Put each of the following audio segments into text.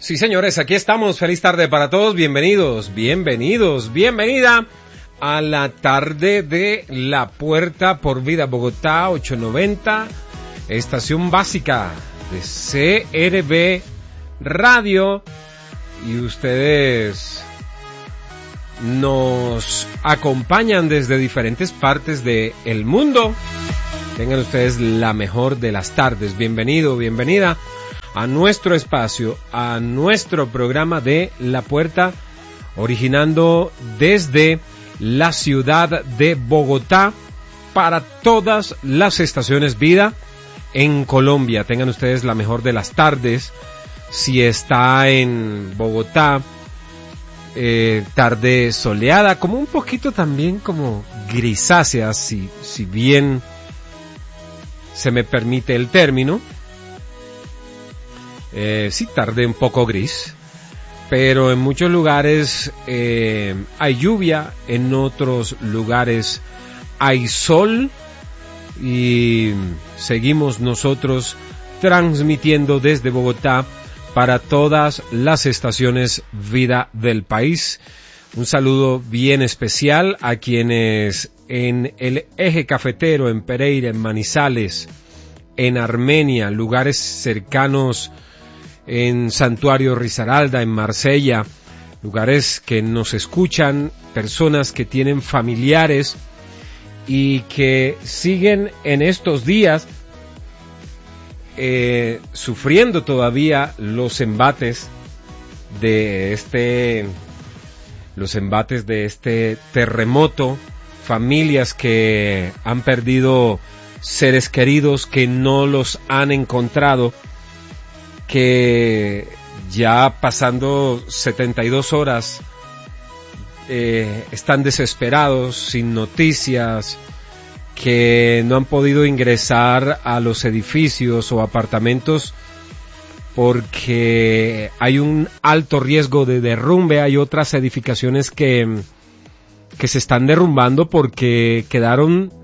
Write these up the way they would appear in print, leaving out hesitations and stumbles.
Sí, señores, aquí estamos. Feliz tarde para todos. Bienvenidos, bienvenida a la tarde de La Puerta por Vida Bogotá 890, estación básica de CRB Radio. Y ustedes nos acompañan desde diferentes partes del mundo. Tengan ustedes la mejor de las tardes. Bienvenido, bienvenida a nuestro espacio, a nuestro programa de La Puerta, originando desde la ciudad de Bogotá para todas las estaciones Vida en Colombia. Tengan ustedes la mejor de las tardes. Si está en Bogotá, tarde soleada, como un poquito también como grisácea, si bien se me permite el término. Sí, tarde un poco gris, pero en muchos lugares hay lluvia, en otros lugares hay sol y seguimos nosotros transmitiendo desde Bogotá para todas las estaciones Vida del país. Un saludo bien especial a quienes en el eje cafetero, en Pereira, en Manizales, en Armenia, lugares cercanos, en Santuario Risaralda, en Marsella, lugares que nos escuchan, personas que tienen familiares y que siguen en estos días sufriendo todavía los embates de este terremoto, familias que han perdido seres queridos, que no los han encontrado, que ya pasando 72 horas están desesperados, sin noticias, que no han podido ingresar a los edificios o apartamentos porque hay un alto riesgo de derrumbe. Hay otras edificaciones que se están derrumbando porque quedaron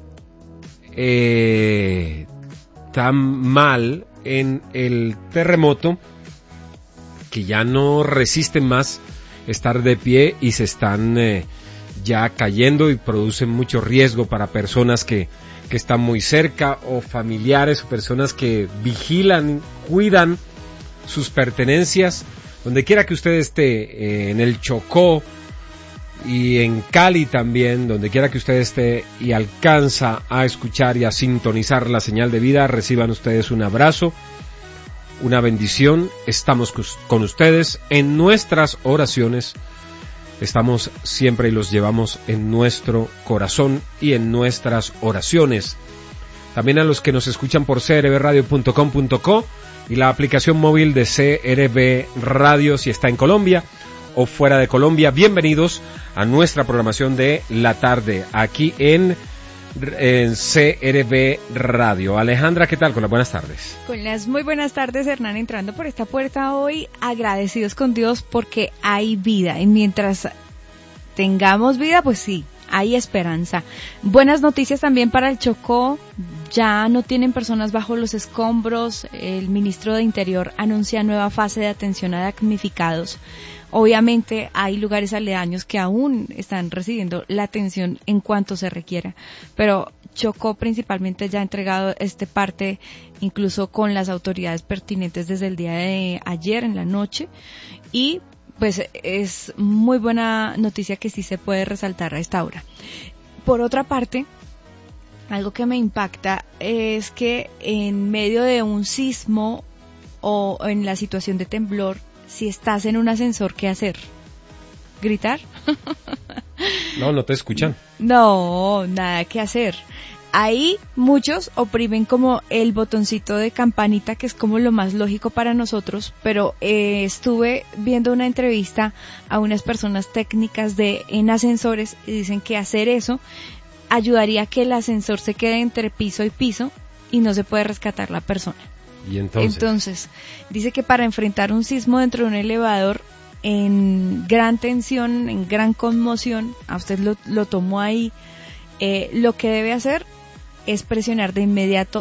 tan mal en el terremoto que ya no resisten más estar de pie y se están ya cayendo y producen mucho riesgo para personas que están muy cerca, o familiares o personas que vigilan, cuidan sus pertenencias. Donde quiera que usted esté, en el Chocó y en Cali también, donde quiera que usted esté y alcanza a escuchar y a sintonizar la señal de Vida, reciban ustedes un abrazo, una bendición. Estamos con ustedes en nuestras oraciones. Estamos siempre y los llevamos en nuestro corazón y en nuestras oraciones. También a los que nos escuchan por crbradio.com.co y la aplicación móvil de CRB Radio si está en Colombia o fuera de Colombia. Bienvenidos a nuestra programación de la tarde aquí en CRB Radio. Alejandra, ¿qué tal? Con las buenas tardes. Con las muy buenas tardes, Hernán, entrando por esta puerta hoy, agradecidos con Dios porque hay vida, y mientras tengamos vida, pues sí, hay esperanza. Buenas noticias también para el Chocó, ya no tienen personas bajo los escombros. El ministro de Interior anuncia nueva fase de atención a damnificados. Obviamente hay lugares aledaños que aún están recibiendo la atención en cuanto se requiera, pero Chocó principalmente ya ha entregado parte incluso con las autoridades pertinentes desde el día de ayer en la noche, y pues es muy buena noticia que sí se puede resaltar a esta hora. Por otra parte, algo que me impacta es que en medio de un sismo o en la situación de temblor, si estás en un ascensor, ¿qué hacer? ¿Gritar? No te escuchan. No, nada que hacer. Ahí muchos oprimen como el botoncito de campanita, que es como lo más lógico para nosotros, pero estuve viendo una entrevista a unas personas técnicas en ascensores y dicen que hacer eso ayudaría a que el ascensor se quede entre piso y piso y no se puede rescatar la persona. ¿Y entonces? Dice que para enfrentar un sismo dentro de un elevador en gran tensión, en gran conmoción, a usted lo tomó ahí, lo que debe hacer es presionar de inmediato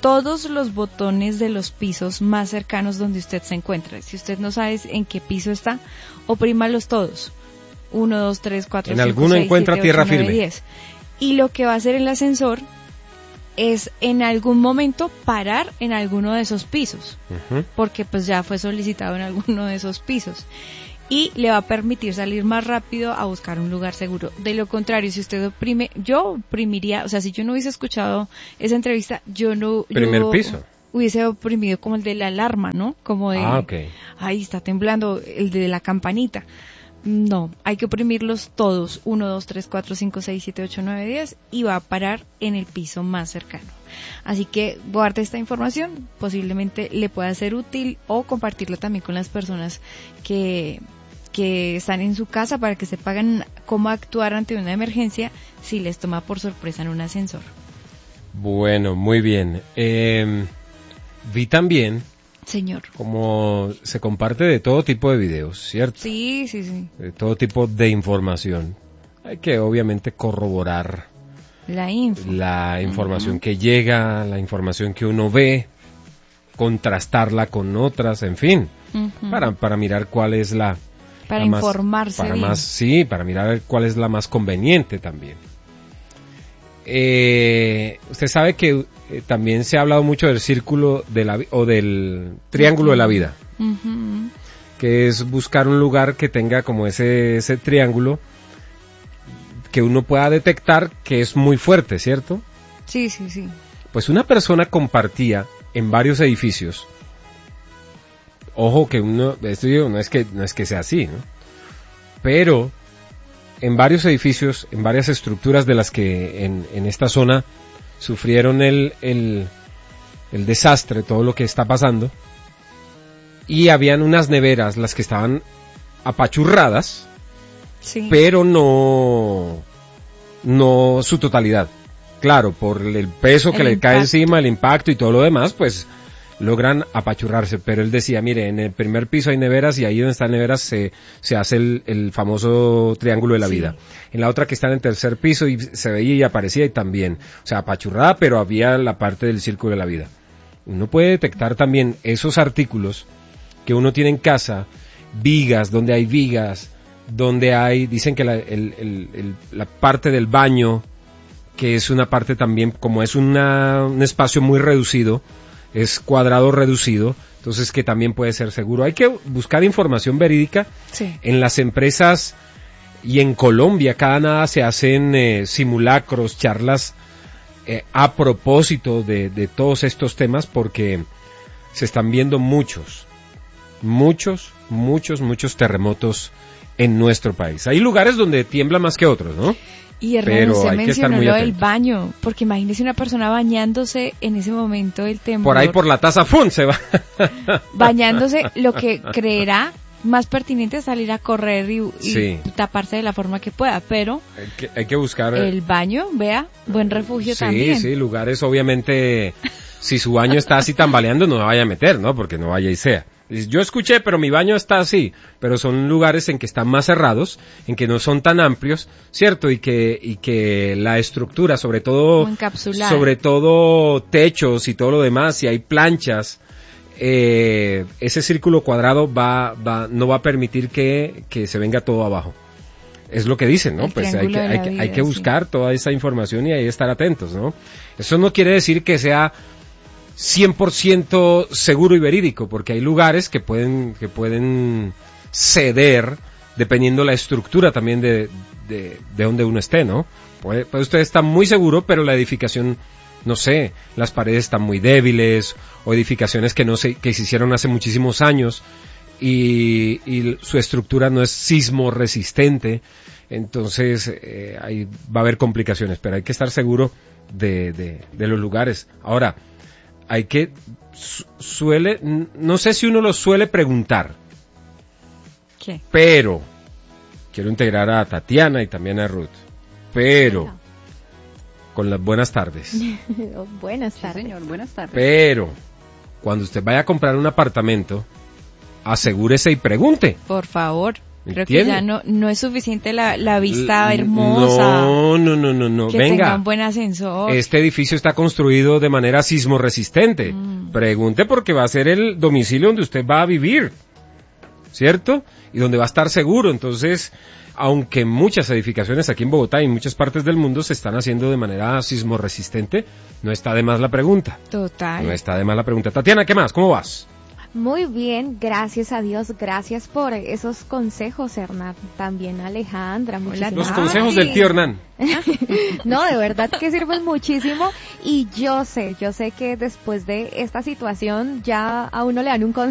todos los botones de los pisos más cercanos donde usted se encuentra. Si usted no sabe en qué piso está, oprímalos todos. 1, 2, 3, 4, 5, 6, 7, 8, 9, 10. En alguno encuentra tierra firme. 10. Y lo que va a hacer el ascensor es en algún momento parar en alguno de esos pisos, porque pues ya fue solicitado en alguno de esos pisos. Y le va a permitir salir más rápido a buscar un lugar seguro. De lo contrario, si usted oprime, yo oprimiría, o sea, si yo no hubiese escuchado esa entrevista, Primer piso. Hubiese oprimido como el de la alarma, ¿no? Como de, okay. Ahí está temblando, el de la campanita. No, hay que oprimirlos todos, 1, 2, 3, 4, 5, 6, 7, 8, 9, 10, y va a parar en el piso más cercano. Así que guarde esta información, posiblemente le pueda ser útil, o compartirla también con las personas que están en su casa para que sepan cómo actuar ante una emergencia si les toma por sorpresa en un ascensor. Bueno, muy bien. Vi también, señor, como se comparte de todo tipo de videos, ¿cierto? Sí, sí, sí. De todo tipo de información. Hay que obviamente corroborar la información que llega, la información que uno ve, contrastarla con otras, en fin, para mirar cuál es para informarse bien. Sí, para mirar cuál es la más conveniente también. Usted sabe que también se ha hablado mucho del círculo o del triángulo de la vida, que es buscar un lugar que tenga como ese triángulo que uno pueda detectar que es muy fuerte, ¿cierto? Sí, sí, sí. Pues una persona compartía en varios edificios. Ojo que esto no es que sea así, ¿no? Pero en varios edificios, en varias estructuras de las que en esta zona sufrieron el desastre, todo lo que está pasando, y habían unas neveras, las que estaban apachurradas, sí, pero no su totalidad. Claro, por el peso que le cae encima, el impacto y todo lo demás, pues logran apachurrarse, pero él decía, mire, en el primer piso hay neveras y ahí donde están neveras se hace el famoso triángulo de la vida. En la otra que está en el tercer piso y se veía y aparecía y también, o sea, apachurrada, pero había la parte del círculo de la vida. Uno puede detectar también esos artículos que uno tiene en casa, vigas, donde hay, dicen que la parte del baño, que es una parte también, como es un espacio muy reducido, es cuadrado reducido, entonces que también puede ser seguro. Hay que buscar información verídica. Sí. En las empresas y en Colombia cada nada se hacen simulacros, charlas a propósito de todos estos temas, porque se están viendo muchos terremotos en nuestro país. Hay lugares donde tiembla más que otros, ¿no? Y Hernán, usted mencionó lo del baño, porque imagínese una persona bañándose en ese momento del temblor. Por ahí por la taza ¡fum! Se va. Bañándose, lo que creerá más pertinente es salir a correr y taparse de la forma que pueda, pero hay que buscar el baño, vea, buen refugio también. Sí, lugares obviamente, si su baño está así tambaleando, no vaya a meter, ¿no? Porque no vaya y sea. Yo escuché, pero mi baño está así, pero son lugares en que están más cerrados, en que no son tan amplios, ¿cierto? Y que la estructura, sobre todo techos y todo lo demás, si hay planchas, ese círculo cuadrado no va a permitir que se venga todo abajo. Es lo que dicen, ¿no? Pues hay que buscar toda esa información y ahí estar atentos, ¿no? Eso no quiere decir que sea 100% seguro y verídico, porque hay lugares que pueden ceder dependiendo la estructura también de donde uno esté, ¿no? Puede usted estar muy seguro, pero la edificación, no sé, las paredes están muy débiles, o edificaciones que se hicieron hace muchísimos años y su estructura no es sismo resistente, entonces ahí va a haber complicaciones, pero hay que estar seguro de los lugares. Ahora, hay que no sé si uno lo suele preguntar. ¿Qué? Pero quiero integrar a Tatiana y también a Ruth. Pero bueno, con las buenas tardes. Buenas tardes. Sí, señor, buenas tardes. Pero cuando usted vaya a comprar un apartamento, asegúrese y pregunte. Por favor. Creo que ya no es suficiente la vista hermosa. No. Que Venga. tenga un buen ascensor. Este edificio está construido de manera sismorresistente. Pregunte porque va a ser el domicilio donde usted va a vivir, ¿cierto? Y donde va a estar seguro. Entonces, aunque muchas edificaciones aquí en Bogotá y en muchas partes del mundo se están haciendo de manera sismorresistente, no está de más la pregunta. Total. No está de más la pregunta. Tatiana, ¿qué más? ¿Cómo vas? Muy bien, gracias a Dios, gracias por esos consejos, Hernán. También Alejandra, muchísimas Los gracias. consejos del tío Hernán. No, de verdad que sirven muchísimo y yo sé que después de esta situación ya a uno le dan un consejo